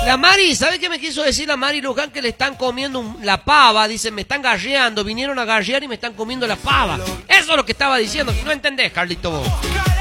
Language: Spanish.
La Mari, ¿sabe qué me quiso decir la Mari Luján? Que le están comiendo la pava. Dicen, me están garreando, vinieron a garrear y me están comiendo la pava. Eso es lo que estaba diciendo. No entendés, Carlito, vos.